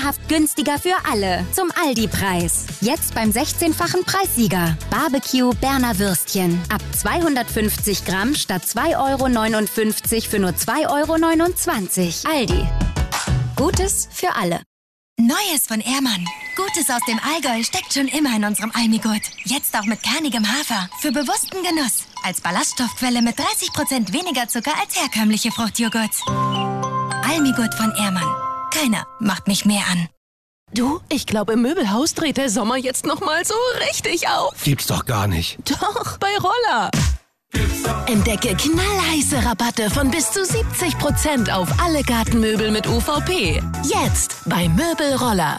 Traumhaft günstiger für alle. Zum Aldi-Preis. Jetzt beim 16-fachen Preissieger. Barbecue Berner Würstchen. Ab 250 Gramm statt 2,59 € für nur 2,29 €. Aldi. Gutes für alle. Neues von Ehrmann. Gutes aus dem Allgäu steckt schon immer in unserem Almigurt. Jetzt auch mit kernigem Hafer. Für bewussten Genuss. Als Ballaststoffquelle mit 30% weniger Zucker als herkömmliche Fruchtjoghurts. Almigurt von Ehrmann. Keiner macht mich mehr an. Du, ich glaube, im Möbelhaus dreht der Sommer jetzt noch mal so richtig auf. Gibt's doch gar nicht. Doch, bei Roller. Entdecke knallheiße Rabatte von bis zu 70% auf alle Gartenmöbel mit UVP. Jetzt bei Möbelroller.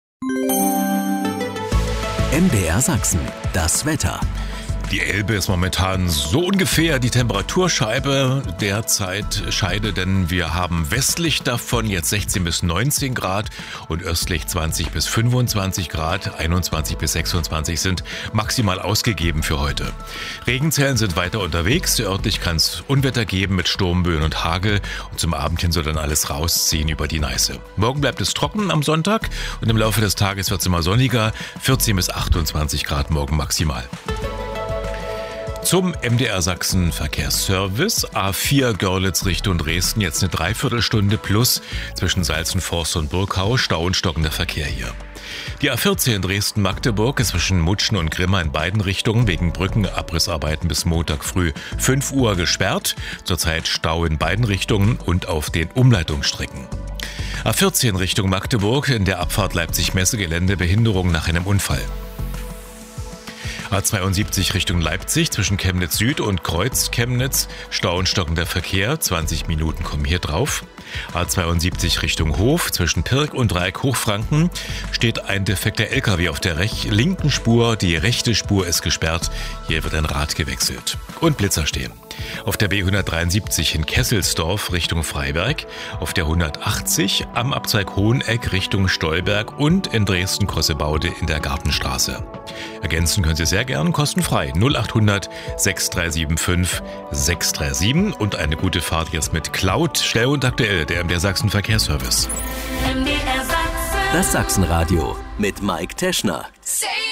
MDR Sachsen, das Wetter. Die Elbe ist momentan so ungefähr die Temperaturscheibe der Zeitscheide, denn wir haben westlich davon jetzt 16 bis 19 Grad und östlich 20 bis 25 Grad, 21 bis 26 sind maximal ausgegeben für heute. Regenzellen sind weiter unterwegs, örtlich kann es Unwetter geben mit Sturmböen und Hagel und zum Abend hin soll dann alles rausziehen über die Neiße. Morgen bleibt es trocken am Sonntag und im Laufe des Tages wird es immer sonniger, 14 bis 28 Grad morgen maximal. Zum MDR Sachsen Verkehrsservice. A4 Görlitz Richtung Dresden, jetzt eine Dreiviertelstunde plus zwischen Salzenforst und Burgau. Stau und stockender Verkehr hier. Die A14 Dresden-Magdeburg ist zwischen Mutschen und Grimma in beiden Richtungen wegen Brückenabrissarbeiten bis Montag früh 5 Uhr gesperrt. Zurzeit Stau in beiden Richtungen und auf den Umleitungsstrecken. A14 Richtung Magdeburg, in der Abfahrt Leipzig-Messegelände Behinderung nach einem Unfall. A72 Richtung Leipzig zwischen Chemnitz Süd und Kreuz Chemnitz, Stau und stockender Verkehr, 20 Minuten kommen hier drauf. A72 Richtung Hof zwischen Pirk und Dreieck Hochfranken steht ein defekter LKW auf der linken Spur, die rechte Spur ist gesperrt, hier wird ein Rad gewechselt. Und Blitzer stehen. Auf der B173 in Kesselsdorf Richtung Freiberg, auf der 180 am Abzweig Hoheneck Richtung Stolberg und in Dresden-Kossebaude in der Gartenstraße. Ergänzen können Sie sehr gern kostenfrei 0800 6375 637 und eine gute Fahrt jetzt mit Cloud, schnell und aktuell, der MDR Sachsen Verkehrsservice. Das Sachsenradio mit Mike Teschner. Say